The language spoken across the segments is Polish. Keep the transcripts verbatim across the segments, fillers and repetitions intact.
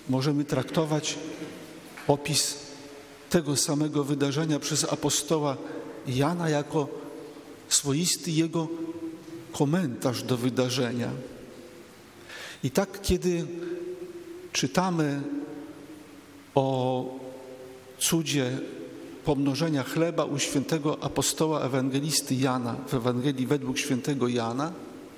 możemy traktować opis tego samego wydarzenia przez apostoła Jana jako swoisty jego komentarz do wydarzenia. I tak, kiedy czytamy o cudzie pomnożenia chleba u świętego apostoła ewangelisty Jana, w Ewangelii według świętego Jana,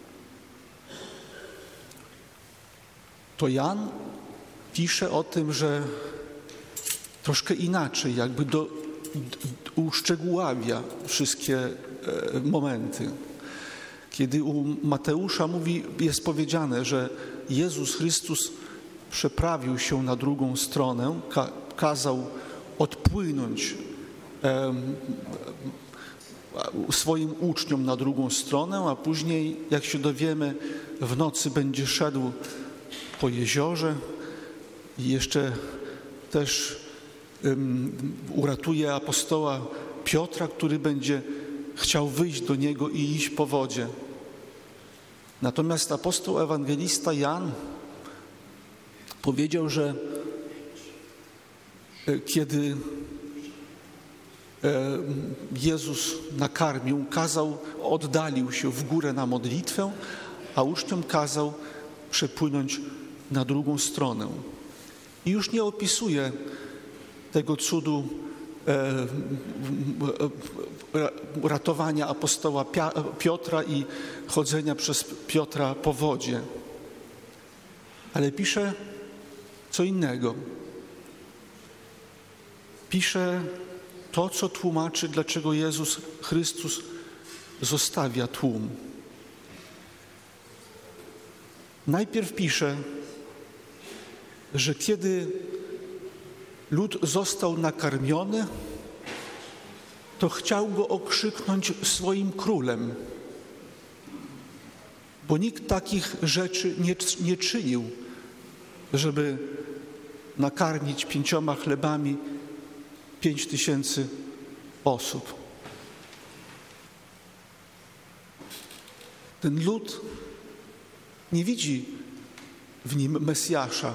to Jan pisze o tym, że troszkę inaczej, jakby do, do, uszczegóławia wszystkie e, momenty. Kiedy u Mateusza mówi, jest powiedziane, że Jezus Chrystus przeprawił się na drugą stronę, ka, kazał odpłynąć e, swoim uczniom na drugą stronę, a później, jak się dowiemy, w nocy będzie szedł po jeziorze i jeszcze też um, uratuje apostoła Piotra, który będzie chciał wyjść do niego i iść po wodzie. Natomiast apostoł ewangelista Jan powiedział, że kiedy Jezus nakarmił, kazał, oddalił się w górę na modlitwę, a uczniom kazał przepłynąć na drugą stronę. I już nie opisuje tego cudu e, ratowania apostoła Piotra i chodzenia przez Piotra po wodzie. Ale pisze co innego. Pisze to, co tłumaczy, dlaczego Jezus Chrystus zostawia tłum. Najpierw pisze, że kiedy lud został nakarmiony, to chciał go okrzyknąć swoim królem, bo nikt takich rzeczy nie, nie czynił, żeby nakarmić pięcioma chlebami pięć tysięcy osób. Ten lud nie widzi w nim Mesjasza.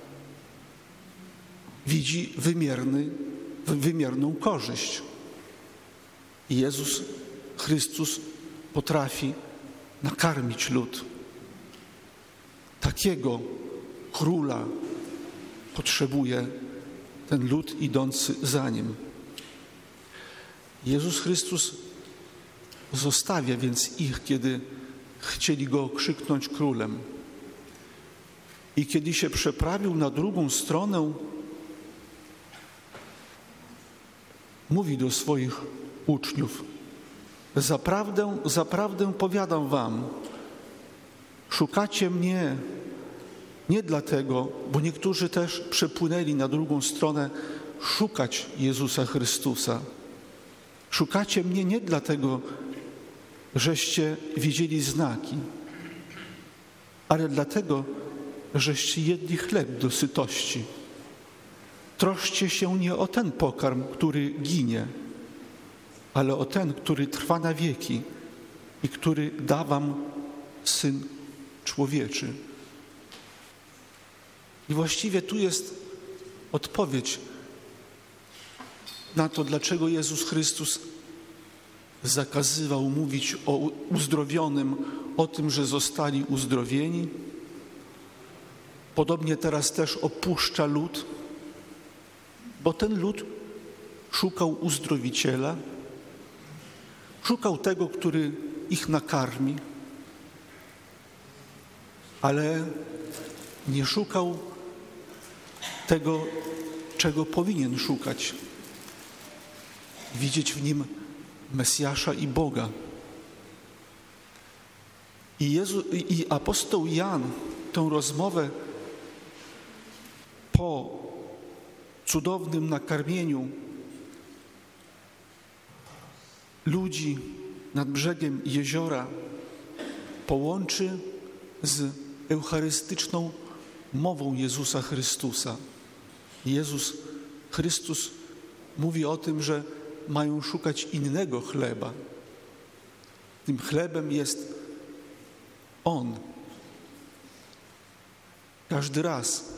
Widzi wymierny, wymierną korzyść. I Jezus Chrystus potrafi nakarmić lud. Takiego króla potrzebuje ten lud idący za nim. Jezus Chrystus zostawia więc ich, kiedy chcieli go okrzyknąć królem. I kiedy się przeprawił na drugą stronę, mówi do swoich uczniów: Zaprawdę, zaprawdę powiadam wam, szukacie mnie nie dlatego, bo niektórzy też przepłynęli na drugą stronę szukać Jezusa Chrystusa. Szukacie mnie nie dlatego, żeście widzieli znaki, ale dlatego, żeście jedli chleb do sytości. Troszcie się nie o ten pokarm, który ginie, ale o ten, który trwa na wieki i który da wam Syn Człowieczy. I właściwie tu jest odpowiedź na to, dlaczego Jezus Chrystus zakazywał mówić o uzdrowionym, o tym, że zostali uzdrowieni. Podobnie teraz też opuszcza lud, bo ten lud szukał uzdrowiciela, szukał tego, który ich nakarmi, ale nie szukał tego, czego powinien szukać. Widzieć w nim Mesjasza i Boga. I, Jezu, i apostoł Jan tę rozmowę po cudownym nakarmieniu ludzi nad brzegiem jeziora połączy z eucharystyczną mową Jezusa Chrystusa. Jezus Chrystus mówi o tym, że mają szukać innego chleba. Tym chlebem jest On. Każdy raz,